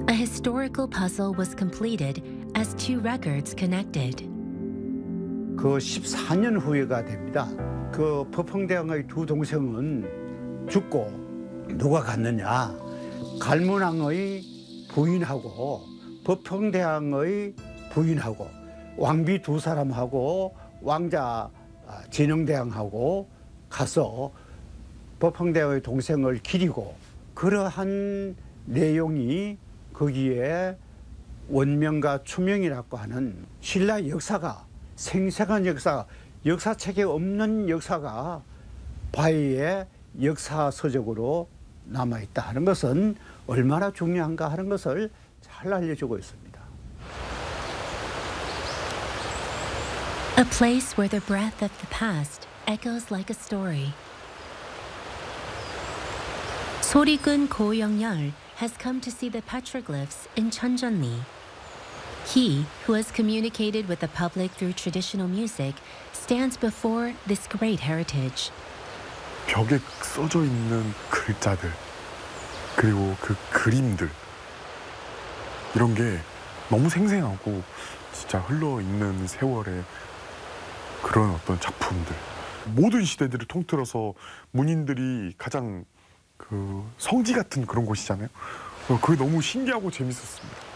A historical puzzle was completed as two records connected. 그 14년 후에가 됩니다. 그 법흥대왕의 두 동생은 죽고 누가 갔느냐? 갈문왕의 부인하고 법흥대왕의 부인하고 왕비 두 사람하고 왕자 진흥대왕하고 가서 법흥대왕의 동생을 기리고 그러한 내용이 거기에 원명과 추명이라고 하는 신라의 역사가 생생한 역사, 역사책에 없는 역사가 바위의 역사서적으로 남아있다 하는 것은 얼마나 중요한가 하는 것을 잘 알려주고 있습니다. A place where the breath of the past echoes like a story. 소리꾼 고영열 has come to see the petroglyphs in 천전리. He, who has communicated with the public through traditional music, stands before this great heritage. 벽에 써져 있는 글자들, 그리고 그 그림들, 이런 게 너무 생생하고 진짜 흘러있는 세월의 그런 어떤 작품들. 모든 시대들을 통틀어서 문인들이 가장 그 성지 같은 그런 곳이잖아요. 그게 너무 신기하고 재밌었습니다.